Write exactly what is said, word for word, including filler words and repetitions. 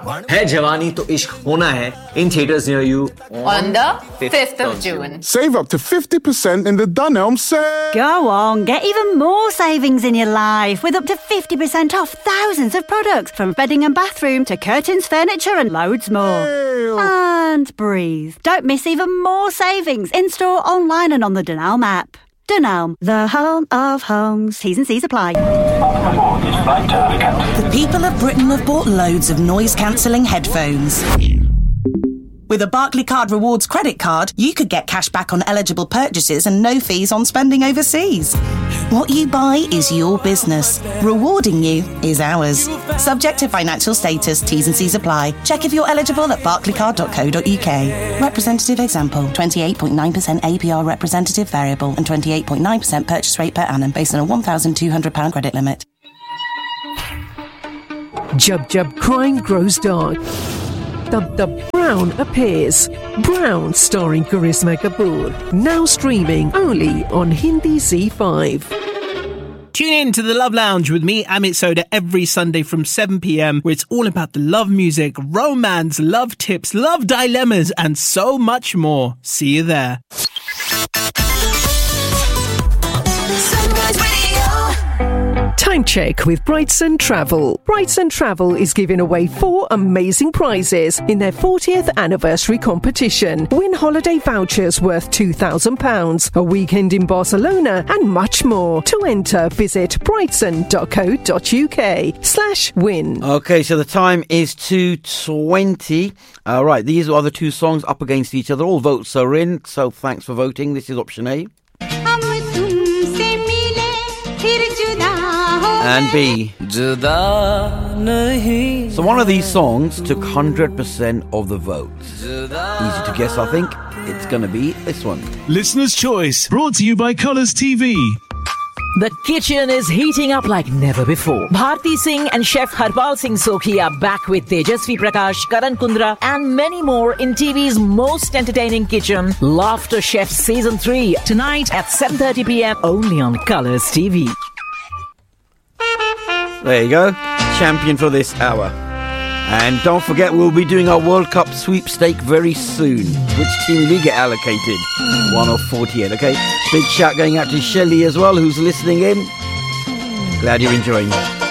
है जवानी तो इश्क होना है in theaters near you on the fifth of June. Save up to fifty percent in the Dunelm sale. Go on, get even more savings in your life with up to fifty percent off thousands of products from bedding and bathroom to curtains, furniture and loads more. Ew. And breathe. Don't miss even more savings in-store, online and on the Dunelm app. Dunelm, the home of homes. T's and C's apply. The people of Britain have bought loads of noise-cancelling headphones. With a Barclaycard Rewards credit card, you could get cash back on eligible purchases and no fees on spending overseas. What you buy is your business. Rewarding you is ours. Subject to financial status, T's and C's apply. Check if you're eligible at barclaycard dot co dot uk. Representative example, twenty-eight point nine percent A P R representative variable and twenty-eight point nine percent purchase rate per annum based on a one thousand two hundred pounds credit limit. Jub Jub Crime Grows Dark. Dub Dub Brown appears. Brown starring Karisma Kapoor. Now streaming only on Hindi Z five. Tune in to the Love Lounge with me, Amit Soda, every Sunday from seven p.m, where it's all about the love music, romance, love tips, love dilemmas, and so much more. See you there. Time check with Brightson Travel. Brightson Travel is giving away four amazing prizes in their fortieth anniversary competition. Win holiday vouchers worth two thousand pounds, a weekend in Barcelona, and much more. To enter, visit brightson dot co dot uk slash win. Okay, so the time is two twenty. All right, these are the two songs up against each other. All votes are in, so thanks for voting. This is option A. And B. So one of these songs took one hundred percent of the votes. Easy to guess, I think. It's going to be this one. Listener's Choice, brought to you by Colours T V. The kitchen is heating up like never before. Bharti Singh and Chef Harpal Singh Sokhi are back with Tejasvi Prakash, Karan Kundra and many more in T V's most entertaining kitchen, Laughter Chef Season three, tonight at seven thirty p.m. only on Colours T V. There you go. Champion for this hour. And don't forget, we'll be doing our World Cup sweepstake very soon. Which team will you get allocated? one of forty-eight, okay? Big shout going out to Shelley as well, who's listening in. Glad you're enjoying that.